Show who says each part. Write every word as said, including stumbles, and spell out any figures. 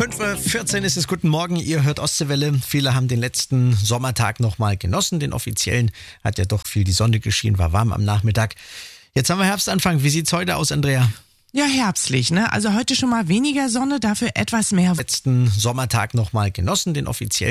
Speaker 1: fünf Uhr vierzehn ist es, guten Morgen, ihr hört Ostseewelle. Viele haben den letzten Sommertag nochmal genossen, den offiziellen. Hat ja doch viel die Sonne geschienen, war warm am Nachmittag. Jetzt haben wir Herbstanfang, wie sieht's heute aus, Andrea?
Speaker 2: Ja, herbstlich, ne? Also heute schon mal weniger Sonne, dafür etwas mehr.
Speaker 1: Letzten Sommertag nochmal genossen, den offiziellen.